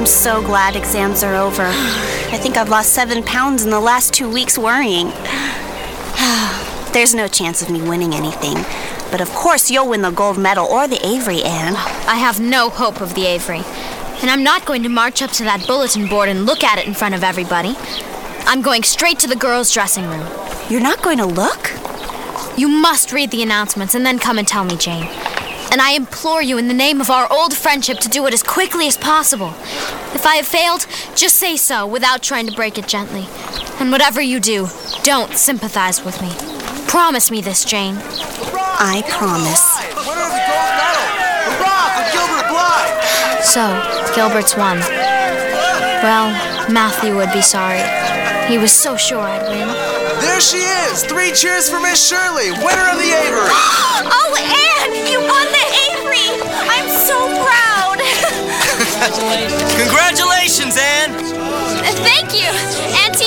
so glad exams are over. I think I've lost 7 pounds in the last 2 weeks worrying. There's no chance of me winning anything. But of course you'll win the gold medal or the Avery, Anne. I have no hope of the Avery. And I'm not going to march up to that bulletin board and look at it in front of everybody. I'm going straight to the girls' dressing room. You're not going to look? You must read the announcements and then come and tell me, Jane. And I implore you in the name of our old friendship to do it as quickly as possible. If I have failed, just say so without trying to break it gently. And whatever you do, don't sympathize with me. Promise me this, Jane. I promise. Winner of the gold medal! Hurrah for Gilbert Blythe! So, Gilbert's won. Well, Matthew would be sorry. He was so sure I'd win. There she is! 3 cheers for Miss Shirley, winner of the Avery! Oh, Anne! You won the Avery! I'm so proud! Congratulations, Anne! Thank you! Auntie